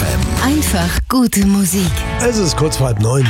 FM. Einfach gute Musik. Es ist kurz vor 8:30.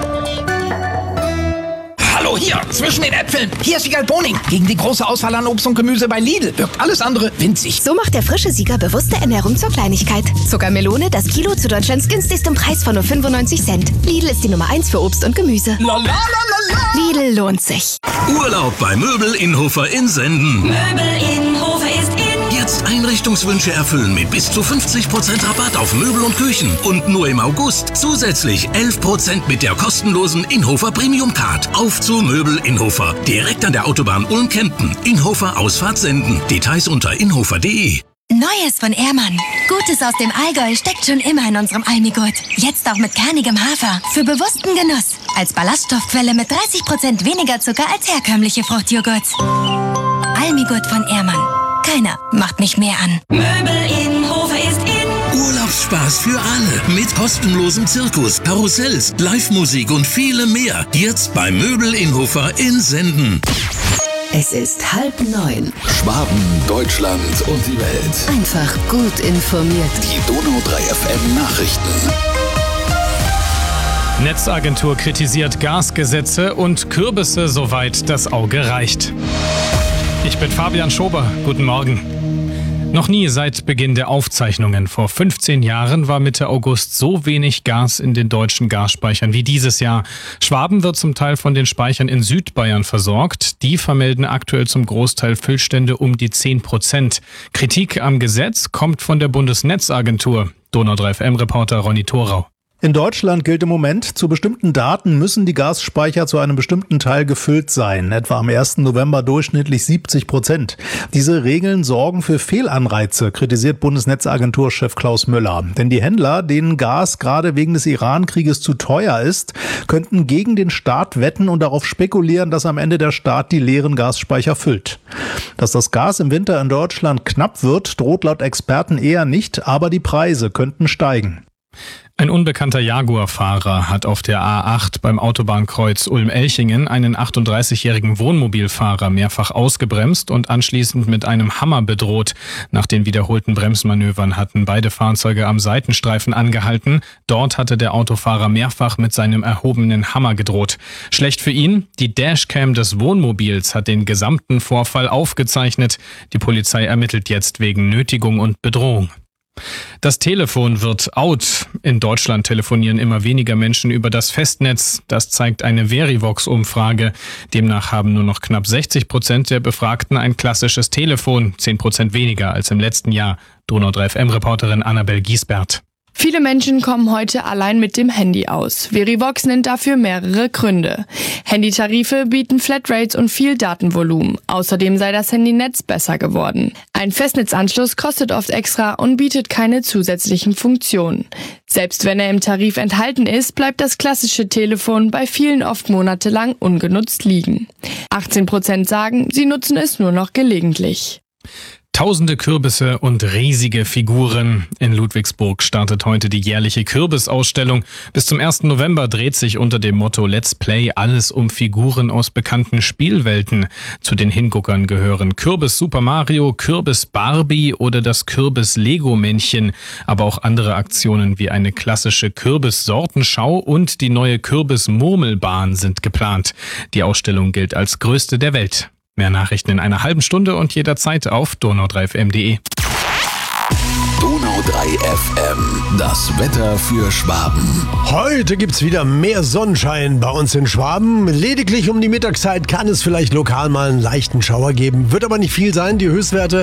Hallo, hier, zwischen den Äpfeln. Hier ist Wiegald Boning. Gegen die große Auswahl an Obst und Gemüse bei Lidl wirkt alles andere winzig. So macht der frische Sieger bewusste Ernährung zur Kleinigkeit. Zuckermelone, das Kilo zu Deutschlands günstigstem Preis von nur 95 Cent. Lidl ist die Nummer 1 für Obst und Gemüse. La la la la la. Lidl lohnt sich. Urlaub bei Möbel Inhofer in Senden. Möbel Inhofer ist in. Jetzt Einrichtungswünsche erfüllen mit bis zu 50% Rabatt auf Möbel und Küchen. Und nur im August zusätzlich 11% mit der kostenlosen Inhofer Premium Card. Auf zu Möbel Inhofer. Direkt an der Autobahn Ulm-Kempten. Inhofer Ausfahrt Senden. Details unter inhofer.de. Neues von Ehrmann. Gutes aus dem Allgäu steckt schon immer in unserem Almigurt. Jetzt auch mit kernigem Hafer. Für bewussten Genuss. Als Ballaststoffquelle mit 30% weniger Zucker als herkömmliche Fruchtjoghurts. Almigurt von Ehrmann. Keiner macht mich mehr an. Möbel Inhofer ist in. Urlaubsspaß für alle. Mit kostenlosem Zirkus, Karussells, Live-Musik und vielem mehr. Jetzt bei Möbel Inhofer in Senden. Es ist 8:30. Schwaben, Deutschland und die Welt. Einfach gut informiert. Die Donau 3 FM Nachrichten. Netzagentur kritisiert Gasgesetze und Kürbisse, soweit das Auge reicht. Ich bin Fabian Schober. Guten Morgen. Noch nie seit Beginn der Aufzeichnungen vor 15 Jahren war Mitte August so wenig Gas in den deutschen Gasspeichern wie dieses Jahr. Schwaben wird zum Teil von den Speichern in Südbayern versorgt. Die vermelden aktuell zum Großteil Füllstände um die 10%. Kritik am Gesetz kommt von der Bundesnetzagentur. Donau 3 FM-Reporter Ronny Thorau. In Deutschland gilt im Moment, zu bestimmten Daten müssen die Gasspeicher zu einem bestimmten Teil gefüllt sein, etwa am 1. November durchschnittlich 70%. Diese Regeln sorgen für Fehlanreize, kritisiert Bundesnetzagenturchef Klaus Müller. Denn die Händler, denen Gas gerade wegen des Iran-Krieges zu teuer ist, könnten gegen den Staat wetten und darauf spekulieren, dass am Ende der Staat die leeren Gasspeicher füllt. Dass das Gas im Winter in Deutschland knapp wird, droht laut Experten eher nicht, aber die Preise könnten steigen. Ein unbekannter Jaguar-Fahrer hat auf der A8 beim Autobahnkreuz Ulm-Elchingen einen 38-jährigen Wohnmobilfahrer mehrfach ausgebremst und anschließend mit einem Hammer bedroht. Nach den wiederholten Bremsmanövern hatten beide Fahrzeuge am Seitenstreifen angehalten. Dort hatte der Autofahrer mehrfach mit seinem erhobenen Hammer gedroht. Schlecht für ihn, die Dashcam des Wohnmobils hat den gesamten Vorfall aufgezeichnet. Die Polizei ermittelt jetzt wegen Nötigung und Bedrohung. Das Telefon wird out. In Deutschland telefonieren immer weniger Menschen über das Festnetz. Das zeigt eine Verivox-Umfrage. Demnach haben nur noch knapp 60% der Befragten ein klassisches Telefon, 10% weniger als im letzten Jahr. Donau 3 FM-Reporterin Annabel Giesbert. Viele Menschen kommen heute allein mit dem Handy aus. Verivox nennt dafür mehrere Gründe. Handytarife bieten Flatrates und viel Datenvolumen. Außerdem sei das Handynetz besser geworden. Ein Festnetzanschluss kostet oft extra und bietet keine zusätzlichen Funktionen. Selbst wenn er im Tarif enthalten ist, bleibt das klassische Telefon bei vielen oft monatelang ungenutzt liegen. 18% sagen, sie nutzen es nur noch gelegentlich. Tausende Kürbisse und riesige Figuren. In Ludwigsburg startet heute die jährliche Kürbisausstellung. Bis zum 1. November dreht sich unter dem Motto Let's Play alles um Figuren aus bekannten Spielwelten. Zu den Hinguckern gehören Kürbis Super Mario, Kürbis Barbie oder das Kürbis Lego Männchen. Aber auch andere Aktionen wie eine klassische Kürbissortenschau und die neue Kürbis Murmelbahn sind geplant. Die Ausstellung gilt als größte der Welt. Mehr Nachrichten in einer halben Stunde und jederzeit auf donau3fm.de. Donau 3 FM, das Wetter für Schwaben. Heute gibt's wieder mehr Sonnenschein bei uns in Schwaben. Lediglich um die Mittagszeit kann es vielleicht lokal mal einen leichten Schauer geben. Wird aber nicht viel sein. Die Höchstwerte